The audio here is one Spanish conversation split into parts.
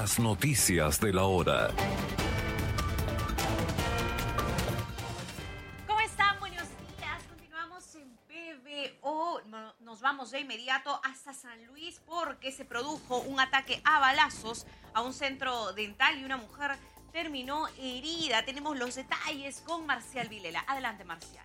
Las noticias de la hora. ¿Cómo están? Buenos días. Continuamos en PBO. Nos vamos de inmediato hasta San Luis porque se produjo un ataque a balazos a un centro dental y una mujer terminó herida. Tenemos los detalles con Marcial Vilela. Adelante, Marcial.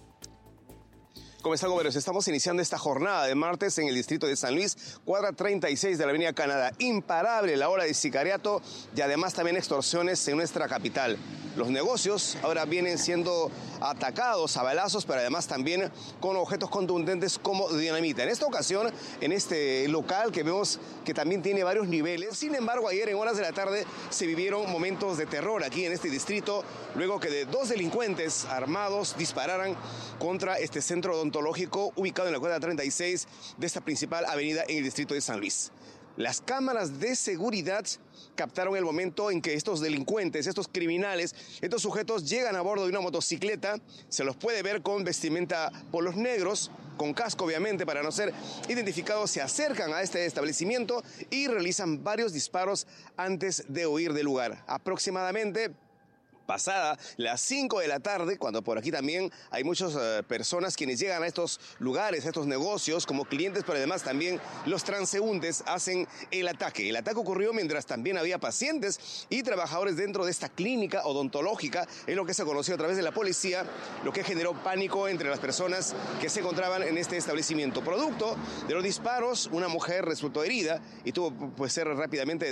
¿Cómo están, gomeros? Estamos iniciando esta jornada de martes en el distrito de San Luis, cuadra 36 de la avenida Canadá. Imparable la ola de sicariato y además también extorsiones en nuestra capital. Los negocios ahora vienen siendo atacados a balazos, pero además también con objetos contundentes como dinamita. En esta ocasión, en este local que vemos que también tiene varios niveles. Sin embargo, ayer en horas de la tarde se vivieron momentos de terror aquí en este distrito, luego que dos delincuentes armados dispararan contra este centro odontológico ubicado en la cuadra 36 de esta principal avenida en el distrito de San Luis. Las cámaras de seguridad captaron el momento en que estos delincuentes, estos criminales, estos sujetos llegan a bordo de una motocicleta. Se los puede ver con vestimenta polos negros, con casco obviamente para no ser identificados. Se acercan a este establecimiento y realizan varios disparos antes de huir del lugar. Aproximadamente pasada las 5 de la tarde, cuando por aquí también hay muchas personas quienes llegan a estos lugares, a estos negocios como clientes, pero además también los transeúntes hacen el ataque. El ataque ocurrió mientras también había pacientes y trabajadores dentro de esta clínica odontológica, es lo que se conoció a través de la policía, lo que generó pánico entre las personas que se encontraban en este establecimiento. Producto de los disparos, una mujer resultó herida y tuvo que ser rápidamente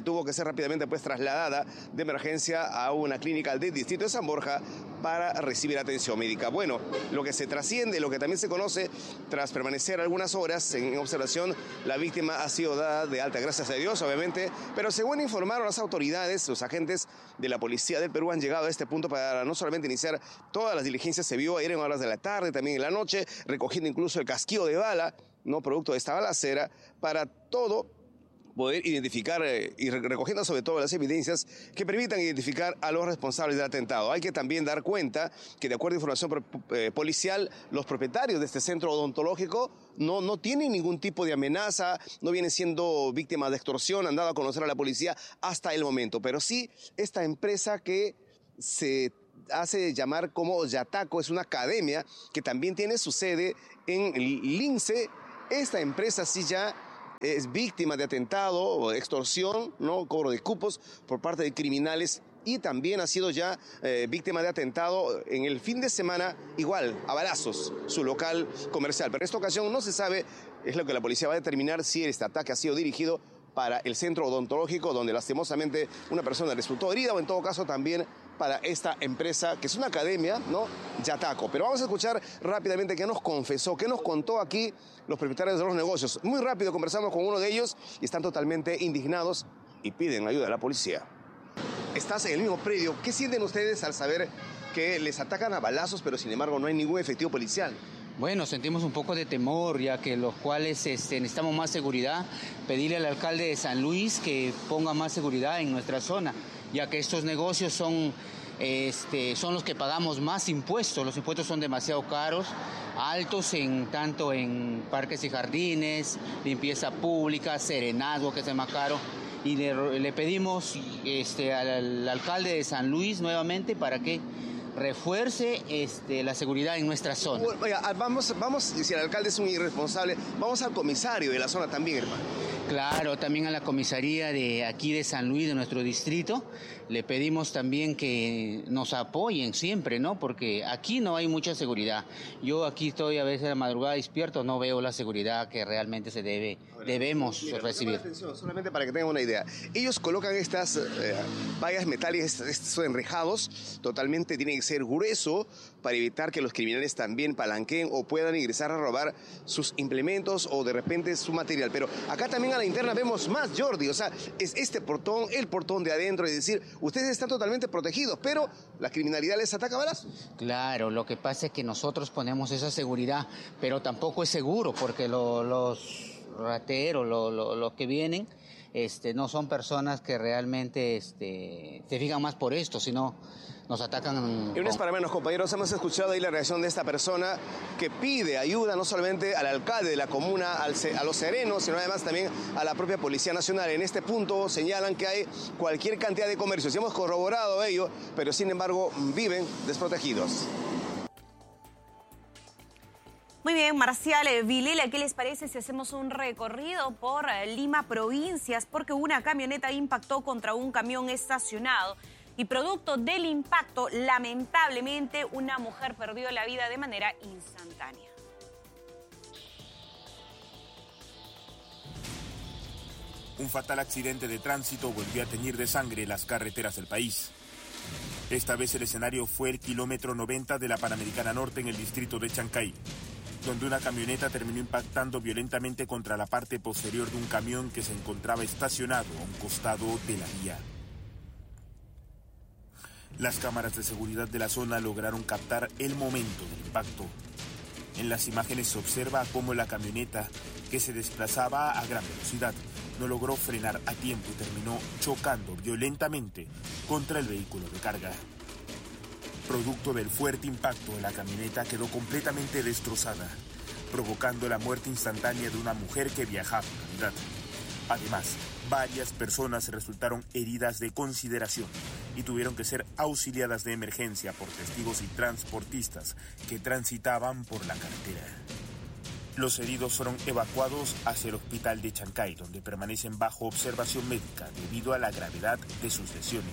trasladada de emergencia a una clínica de distrito de San Borja para recibir atención médica. Bueno, lo que se trasciende, lo que también se conoce, tras permanecer algunas horas en observación, la víctima ha sido dada de alta, gracias a Dios, obviamente, pero según informaron las autoridades, los agentes de la Policía del Perú han llegado a este punto para no solamente iniciar todas las diligencias. Se vio ayer en horas de la tarde, también en la noche, recogiendo incluso el casquillo de bala, no producto de esta balacera, para todo poder identificar y recogiendo sobre todo las evidencias que permitan identificar a los responsables del atentado. Hay que también dar cuenta que, de acuerdo a información policial, los propietarios de este centro odontológico no tienen ningún tipo de amenaza, no vienen siendo víctimas de extorsión, han dado a conocer a la policía hasta el momento. Pero sí, esta empresa que se hace llamar como Yataco, es una academia que también tiene su sede en Lince. Esta empresa sí ya es víctima de atentado o de extorsión, ¿no? Cobro de cupos por parte de criminales, y también ha sido ya víctima de atentado en el fin de semana, igual, a balazos, su local comercial. Pero en esta ocasión no se sabe, es lo que la policía va a determinar, si este ataque ha sido dirigido para el centro odontológico, donde lastimosamente una persona resultó herida, o en todo caso también para esta empresa, que es una academia, ¿no? Yataco. Pero vamos a escuchar rápidamente qué nos confesó, qué nos contó aquí los propietarios de los negocios. Muy rápido conversamos con uno de ellos y están totalmente indignados y piden ayuda a la policía. Estás en el mismo predio. ¿Qué sienten ustedes al saber que les atacan a balazos, pero sin embargo no hay ningún efectivo policial? Bueno, sentimos un poco de temor, ya que los cuales necesitamos más seguridad. Pedirle al alcalde de San Luis que ponga más seguridad en nuestra zona, ya que estos negocios son los que pagamos más impuestos. Los impuestos son demasiado caros, altos tanto en parques y jardines, limpieza pública, serenazgo, que es más caro. Y le pedimos al alcalde de San Luis nuevamente para que refuerce la seguridad en nuestra zona. Oiga, vamos, si el alcalde es un irresponsable, vamos al comisario de la zona también, hermano. Claro, también a la comisaría de aquí de San Luis, de nuestro distrito, le pedimos también que nos apoyen siempre, ¿no? Porque aquí no hay mucha seguridad. Yo aquí estoy a veces a la madrugada despierto, no veo la seguridad que realmente debemos recibir. Atención, solamente para que tengan una idea. Ellos colocan estas vallas metálicas, estos enrejados, totalmente tienen que ser grueso para evitar que los criminales también palanqueen o puedan ingresar a robar sus implementos o de repente su material. Pero acá también a la interna vemos más, Jordi, o sea, es este portón, el portón de adentro, es decir, ustedes están totalmente protegidos, pero la criminalidad les ataca a balazos. Claro, lo que pasa es que nosotros ponemos esa seguridad, pero tampoco es seguro porque los rateros, los que vienen, no son personas que realmente se fijan más por esto, sino nos atacan. Y no es para menos, compañeros, hemos escuchado ahí la reacción de esta persona que pide ayuda no solamente al alcalde de la comuna, a los serenos, sino además también a la propia Policía Nacional. En este punto señalan que hay cualquier cantidad de comercios y hemos corroborado ello, pero sin embargo viven desprotegidos. Muy bien, Marcial, Vilela, ¿qué les parece si hacemos un recorrido por Lima Provincias? Porque una camioneta impactó contra un camión estacionado y producto del impacto, lamentablemente, una mujer perdió la vida de manera instantánea. Un fatal accidente de tránsito volvió a teñir de sangre las carreteras del país. Esta vez el escenario fue el kilómetro 90 de la Panamericana Norte en el distrito de Chancay, donde una camioneta terminó impactando violentamente contra la parte posterior de un camión que se encontraba estacionado a un costado de la vía. Las cámaras de seguridad de la zona lograron captar el momento del impacto. En las imágenes se observa cómo la camioneta, que se desplazaba a gran velocidad, no logró frenar a tiempo y terminó chocando violentamente contra el vehículo de carga. Producto del fuerte impacto, la camioneta quedó completamente destrozada, provocando la muerte instantánea de una mujer que viajaba en la unidad. Además, varias personas resultaron heridas de consideración y tuvieron que ser auxiliadas de emergencia por testigos y transportistas que transitaban por la carretera. Los heridos fueron evacuados hacia el hospital de Chancay, donde permanecen bajo observación médica debido a la gravedad de sus lesiones.